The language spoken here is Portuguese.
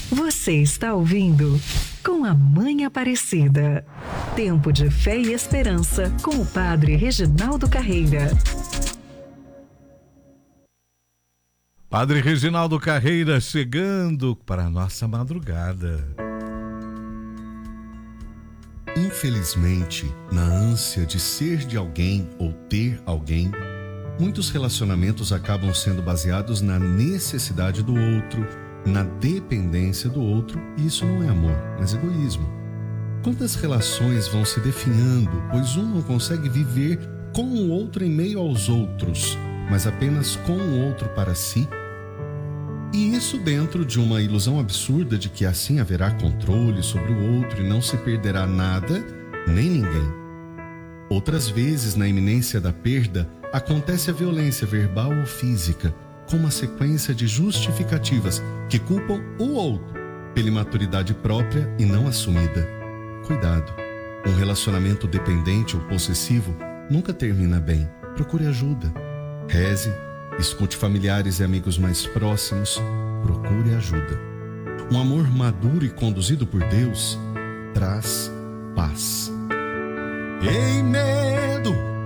Você está ouvindo Com a Mãe Aparecida. Tempo de fé e esperança com o Padre Reginaldo Carreira. Padre Reginaldo Carreira chegando para a nossa madrugada. Infelizmente, na ânsia de ser de alguém ou ter alguém, muitos relacionamentos acabam sendo baseados na necessidade do outro, na dependência do outro, e isso não é amor, mas egoísmo. Quantas relações vão se definhando, pois um não consegue viver com o outro em meio aos outros, mas apenas com o outro para si? E isso dentro de uma ilusão absurda de que assim haverá controle sobre o outro e não se perderá nada, nem ninguém. Outras vezes, na iminência da perda, acontece a violência verbal ou física, com uma sequência de justificativas que culpam o outro pela imaturidade própria e não assumida. Cuidado, um relacionamento dependente ou possessivo nunca termina bem. Procure ajuda. Reze, escute familiares e amigos mais próximos, procure ajuda. Um amor maduro e conduzido por Deus traz paz. Ei, medo!